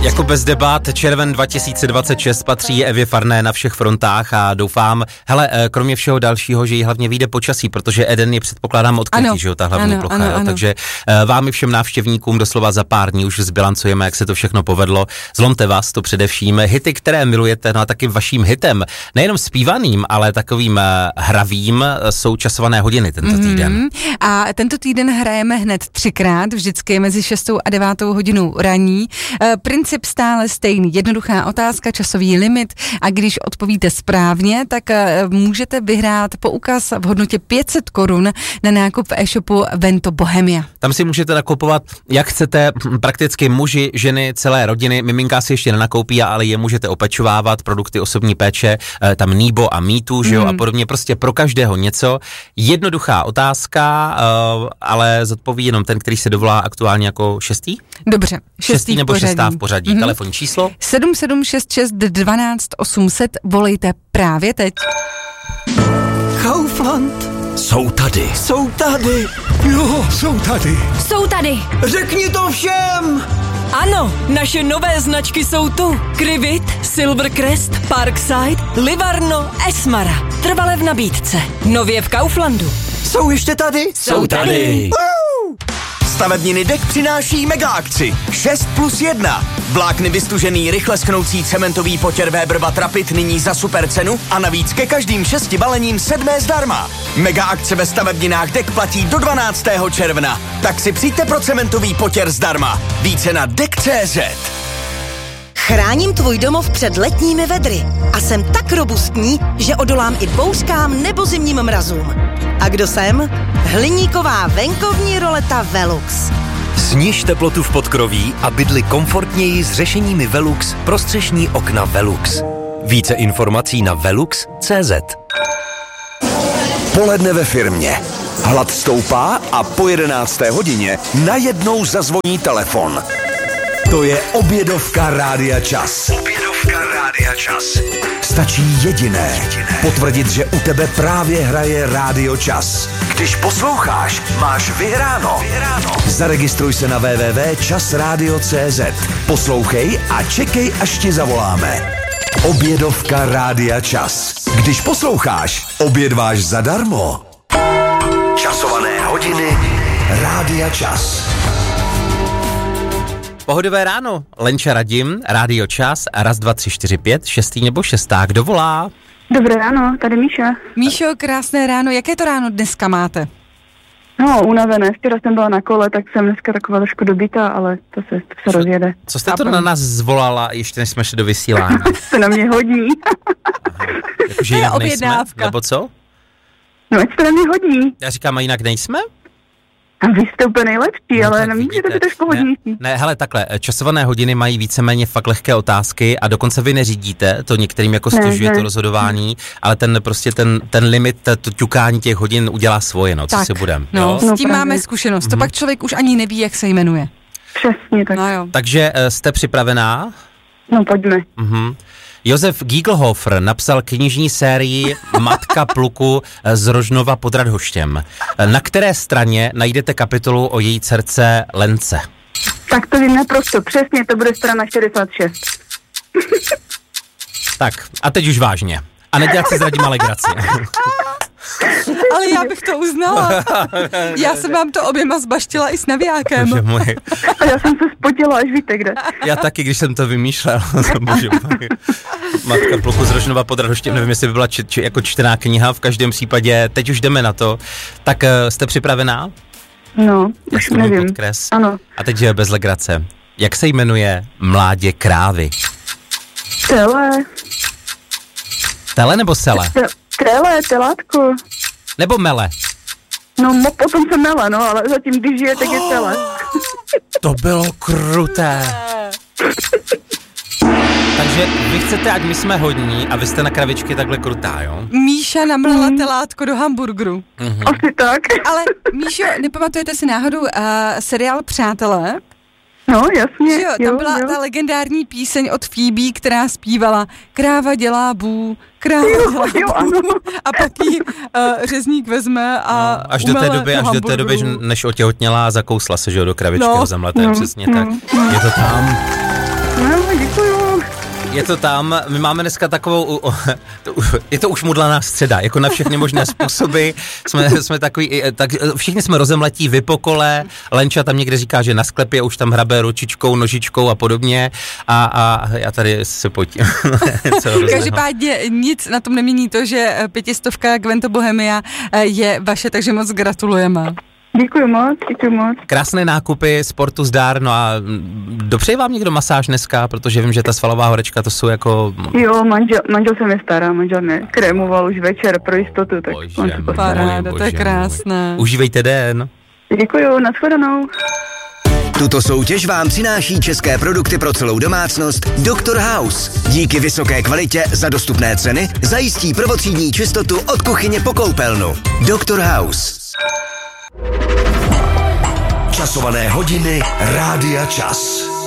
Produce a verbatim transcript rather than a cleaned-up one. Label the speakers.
Speaker 1: Jako bez debat, červen dva tisíce dvacet šest patří Evě Farné na všech frontách a doufám, hele, kromě všeho dalšího, že jí hlavně vyjde počasí, protože Eden je předpokládám odkrytí, že jo, ta hlavní
Speaker 2: ano,
Speaker 1: plocha,
Speaker 2: ano,
Speaker 1: jo,
Speaker 2: ano.
Speaker 1: takže vám i všem návštěvníkům doslova za pár dní už zbilancujeme, jak se to všechno povedlo. Zlomte vás to především. Hity, které milujete, no a taky vaším hitem, nejenom zpívaným, ale takovým hravým, jsou časované hodiny tento
Speaker 2: mm-hmm.
Speaker 1: týden.
Speaker 2: A tento týden hrajeme hned třikrát, vždycky mezi šestou a devátou hodinou raní. E, princip stále stejný, jednoduchá otázka, časový limit a když odpovíte správně, tak e, můžete vyhrát poukaz v hodnotě pět set korun na nákup v e-shopu Vento Bohemia.
Speaker 1: Tam si můžete nakupovat, jak chcete, prakticky muži, ženy, celé rodiny, miminka si ještě nenakoupí, ale je můžete opečovávat, produkty osobní péče, e, tam Nibo a Mýtu, že jo, mm. a podobně, prostě pro každého něco. Jednoduchá otázka, e, ale zodpoví jenom ten, který se dovolá aktuálně jako šestý?
Speaker 2: Dobře, šestý,
Speaker 1: šestý nebo
Speaker 2: pořadí.
Speaker 1: šestá v pořadí. Mm-hmm. Telefonní číslo?
Speaker 2: sedm sedm šest šest dvanáct osm set, volejte právě teď.
Speaker 3: Kaufland.
Speaker 4: Jsou tady.
Speaker 3: Jsou tady.
Speaker 4: Jo, jsou tady.
Speaker 5: Jsou tady.
Speaker 3: Řekni to všem.
Speaker 5: Ano, naše nové značky jsou tu. Krivit, Silvercrest, Parkside, Livarno, Esmara. Trvale v nabídce. Nově v Kauflandu.
Speaker 3: Jsou ještě tady?
Speaker 5: Jsou tady.
Speaker 3: Stavebniny Dek přináší mega akci šest plus jedna. Vlákny vystužený, rychle schnoucí cementový potěr Weber Vatrapit nyní za super cenu a navíc ke každým šesti balením sedmé zdarma. Mega akce ve stavebninách Dek platí do dvanáctého června. Tak si přijďte pro cementový potěr zdarma. Více na dek tečka cé zet.
Speaker 6: Chráním tvůj domov před letními vedry a jsem tak robustní, že odolám i bouřkám nebo zimním mrazům. A kdo jsem? Hliníková venkovní roleta Velux.
Speaker 4: Sniž teplotu v podkroví a bydli komfortněji s řešeními Velux pro střešní okna Velux. Více informací na velux tečka cé zet.
Speaker 7: Poledne ve firmě. Hlad stoupá a po jedenácté hodině najednou zazvoní telefon. To je obědovka Rádia Čas. Obědovka Rádia Čas. Stačí jediné. Potvrdit, že u tebe právě hraje Rádio Čas. Když posloucháš, máš vyhráno. vyhráno. Zaregistruj se na w w w tečka čas radio tečka cé zet. Poslouchej a čekej, až ti zavoláme. Obědovka Rádia Čas. Když posloucháš, obědváš zadarmo. Časované hodiny Rádia Čas.
Speaker 1: Pohodové ráno, Lenča Radim, Rádio Čas, raz, dva, tři, čtyři, pět, šestý nebo šestá, kdo volá?
Speaker 8: Dobré ráno, tady Míša.
Speaker 2: Míšo, krásné ráno, jaké to ráno dneska máte?
Speaker 8: No, unavené, včera jsem byla na kole, tak jsem dneska taková trošku dobitá, ale to se, to se rozjede.
Speaker 1: Co jste to na nás zvolala, ještě než jsme šli do vysílání?
Speaker 8: To na mě hodí.
Speaker 1: Jakože jinak nejsme, nebo co?
Speaker 8: No, ať to na mě hodí.
Speaker 1: Já říkám, a jinak nejsme?
Speaker 8: A vy jste úplně nejlepší,
Speaker 1: No,
Speaker 8: ale na mě to je trošku hodnější.
Speaker 1: Ne, ne, hele, takhle, časované hodiny mají víceméně fakt lehké otázky a dokonce vy neřídíte, to některým jako stěžuje to rozhodování, ale ten prostě ten, ten limit, to ťukání těch hodin udělá svoje, no, co
Speaker 2: tak,
Speaker 1: si budem.
Speaker 2: No,
Speaker 1: jo?
Speaker 2: s tím
Speaker 8: no, právě.
Speaker 2: máme zkušenost, to
Speaker 1: Mhm.
Speaker 2: pak člověk už ani neví, jak se jmenuje.
Speaker 8: Přesně tak.
Speaker 2: No jo.
Speaker 1: Takže jste připravená?
Speaker 8: No, pojďme.
Speaker 1: Mhm. Josef Giegelhofer napsal knižní sérii Matka pluku z Rožnova pod Radhoštěm. Na které straně najdete kapitolu o její dcerce Lence?
Speaker 8: Tak to vím naprosto, přesně, to bude strana šedesát šest.
Speaker 1: Tak, a teď už vážně. A nedělat si s Radima legraci.
Speaker 2: Ale já bych to uznala. Já jsem vám to oběma zbaštila i s navijákem.
Speaker 1: Bože můj.
Speaker 8: A já jsem se spotila, až víte kde.
Speaker 1: Já taky, když jsem to vymýšlel. Bože můj. Matka pluku z Rožnova pod Radhoštěm, nevím, jestli by byla či, či, jako čtená kniha, v každém případě, teď už jdeme na to. Tak uh, jste připravená?
Speaker 8: No, už nevím.
Speaker 1: Podkres.
Speaker 8: Ano.
Speaker 1: A teď je bez legrace. Jak se jmenuje mládě krávy?
Speaker 8: Tele.
Speaker 1: Tele nebo sele?
Speaker 8: Te- tele, telátko.
Speaker 1: Nebo mele?
Speaker 8: No, mo- potom se mele, no, ale zatím, když žije, tak je tele.
Speaker 1: To bylo kruté. Takže vy chcete, ať my jsme hodní a vy jste na kravičky takhle krutá, jo?
Speaker 2: Míša namlala telátko do hamburgeru.
Speaker 1: Mhm.
Speaker 8: Asi tak.
Speaker 2: Ale Míšo, nepamatujete si náhodou uh, seriál Přátelé?
Speaker 8: No, jasně.
Speaker 2: Že jo, tam
Speaker 8: jo,
Speaker 2: byla
Speaker 8: jo.
Speaker 2: ta legendární píseň od Phoebe, která zpívala Kráva dělá bů, kráva
Speaker 8: Jo,
Speaker 2: dělá
Speaker 8: jo,
Speaker 2: bů.
Speaker 8: ano.
Speaker 2: A pak jí uh, řezník vezme a
Speaker 1: No, až do té doby, až do té doby, než otěhotněla a zakousla se, že jo, do kravičky
Speaker 2: No.
Speaker 1: ho zamleté,
Speaker 8: No,
Speaker 1: přesně
Speaker 8: no,
Speaker 1: tak.
Speaker 8: no.
Speaker 1: Je to tam.
Speaker 8: No, děkuju.
Speaker 1: Je to tam, my máme dneska takovou, je to už mudlaná středa, jako na všechny možné způsoby, jsme, jsme takový, tak všichni jsme rozemletí, vy po kole, Lenča tam někde říká, že na sklepě už tam hrabe ručičkou, nožičkou a podobně a, a já tady se potím.
Speaker 2: Každopádně nic na tom nemění to, že pětistovka Gwento Bohemia je vaše, takže moc gratulujeme.
Speaker 8: Děkuji moc, děkuji moc.
Speaker 1: Krásné nákupy, sportu zdár, no a dopřeji vám někdo masáž dneska, protože vím, že ta svalová horečka, to jsou jako...
Speaker 8: Jo, manžel, manžel se mi stará, manžel mě krémoval už večer pro jistotu, tak
Speaker 1: bože,
Speaker 8: on se postará.
Speaker 2: Paráda, to je krásné.
Speaker 1: Užívejte den.
Speaker 8: Děkuji, nashledanou.
Speaker 3: Tuto soutěž vám přináší české produkty pro celou domácnost doktor House. Díky vysoké kvalitě za dostupné ceny zajistí prvotřídní čistotu od kuchyně po koupelnu. doktor House.
Speaker 7: Časované hodiny Rádia Čas.